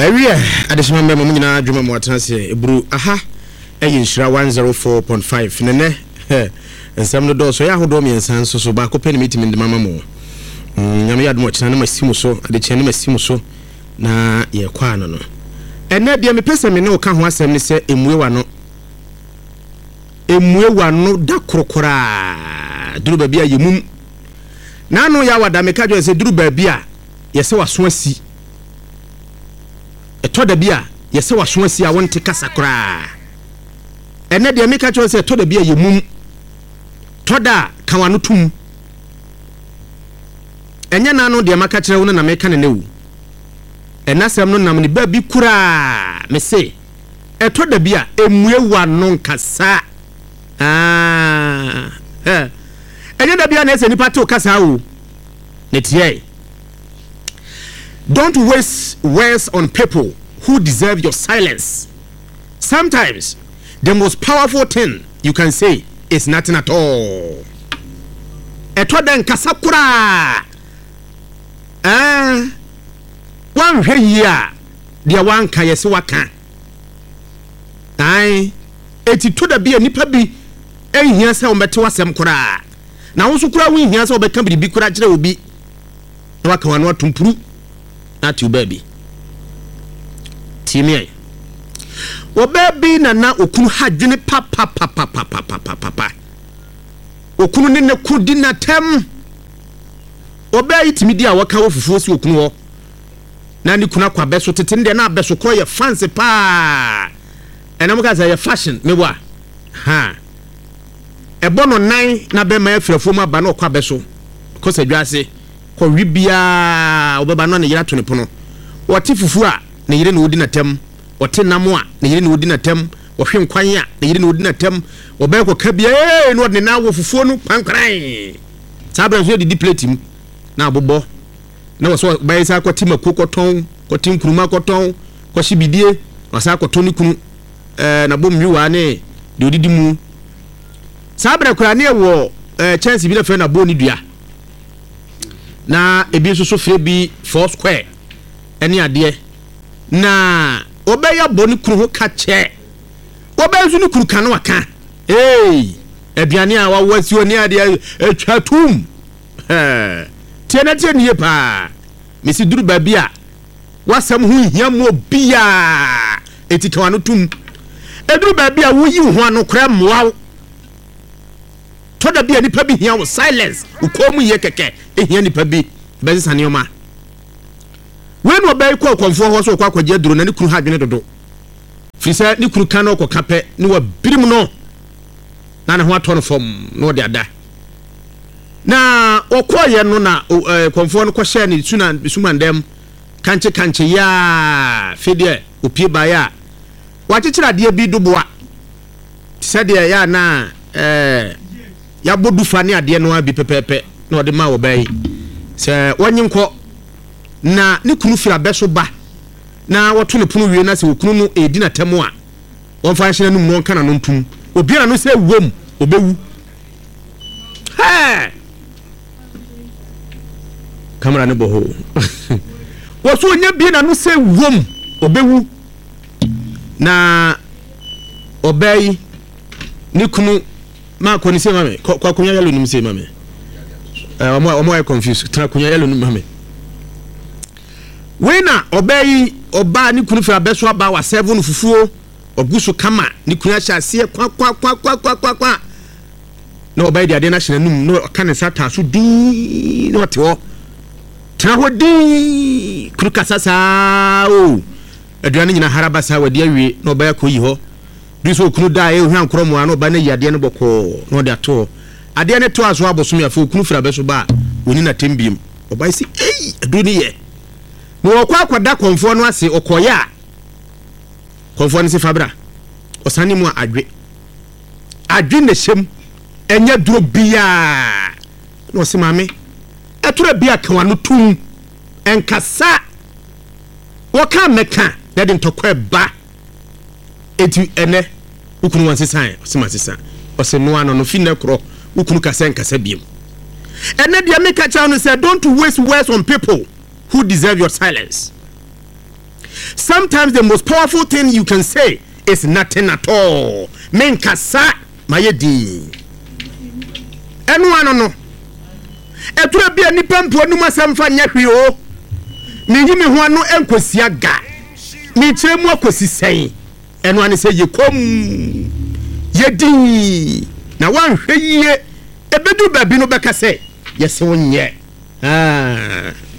Area additional member muna dwuma mu atanse ebru aha eyinshira 104.5 nene ensam no do so ya hodo miensan so ba ko peni mitimi de mama mo nyame yadmo china na masimu so ade chene masimu so na ye kwa no ene bia me pese me ne o ka ho asem ne se emue wano da krokora duru ba bia yemum na no ya wada me ka jo se duru ba bia ye se waso asi etoda bia ye se waso asi a wonte kasa kora ene de me ka jo se etoda bia yemum toda kawano tum enya na no de maka kire wo na me ka ne newu enasem no nam ne ba bi kura me se etoda bia emue wano nkasa enya da bia na ese nipa to kasa wo netie. Don't waste words on people who deserve your silence. Sometimes the most powerful thing you can say is nothing at all. Etoda nkasa kura wan hwe yia de wan ka yesi waka eti to da bia nipa bi ehia se o mete wasem kura na wo so kura wo hia se o beka bi kura kire obi na waka wanu atumpuru na ti baby timi wo baby na okunu hadwene papa okunu ne ne kudi na tem obai timi dia waka wo fufuo si okunu ho na ni kuna kwa beso tete nde na beso ko ye fancy pa enam ka say ye fashion mewa ebono nan na be ma afrafo ma ba na kwa beso ko sadwase ko wibia obeba no ne yira to ne pono wote fufu a ne yire ne odi na tem wote namo a ne yire ne odi na tem wohwe nkwan a ne yire ne odi na tem obai ko kabia no ne na wo fufuo no pankran sabra so di plate mu na abobo na waso bai sa kwati makokoton kwati nkuruma koton kwashi bidie wasa kwatoni kunu na bomwiwa ne de odidi mu sabra kura ne wo chance bi na fe na boni dua na ebi so fre bi 4 square eni ade na obeya boni kunu ho ka che obeya so ni kunu kan waka aduane a wawasi oni ade atwatum tiene ye pa mesi duru babia wasam hu hia mo bia etikawano tum eduru babia wo yi ho anokra moaw toda bia nipa bi hia wo silence ukomu ye keke ehia nipa bi bezisane oma when obey ko konfo ho so kwa kwaje duru na ni kuru hadwene dodo fisa ni kuru kan ko kape ni wa birim no na ne ho ato no fom no de ada na okoye no na konfo no ko share ni sumandem kanche ya fede opie ba ya wachichira de bi duboa sede ya na ya bodu fani ade no abi pepepe na ode ma wo bai se wonyenko na ni kunu fira beso ba na woto ne punu wie na se okunu no edi na temo a won fa hye no mu kana no ntum obi na no se wom obewu kamera ne boho woso onya bi na no se wom obewu na obey ni kunu ma ko ni se mame kwa kunya yalo ni se mame omo ay confused tra kunya yalo ni mame wena obey oba ni kunu fa beso aba wa 7 fufuo oguso kama ni kunu ahyase kwa no obey dia de na hye nanum no kan sata so di no te ho tra ho di kuru kasasa o aduane nyina harabasa wadi awie no obey ko yi ho diso kunu da e hwan kromo ano ba na yade no boko no de ato ade ne to aso abosom ya fo kunu fira beso ba woni na tembiem obey si aduni ye no akwakwada konfo no ase okoya konfo ne se fabra osane mu adwe ne hyem enya duro bia no se mame etura bia kanwano tum enkasa woka meka de ntokwa ba eti ene ukunu wanse san osema ose no ano no finna kro ukunu kasa enkasa biem ene de meka cha no say don't waste words on people who deserve your silence. Sometimes the most powerful thing you can say is nothing at all. Menkasa mayedi. Enu ano no. Etura bia nipa mpo nu masam fa nya hwe o. Menyi me ho ano enkosi aga. Me kire mu akosi sɛn. Enu ane sɛ yekom. Yedi. Na wan hwe yie ebedu baabi no bɛka sɛ yɛse wonyɛ.